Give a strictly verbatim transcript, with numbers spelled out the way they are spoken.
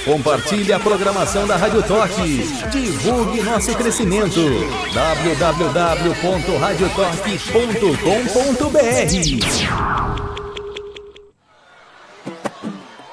Compartilhe a programação da Rádio Toque. Divulgue nosso crescimento. w w w ponto rádio toque ponto com ponto b r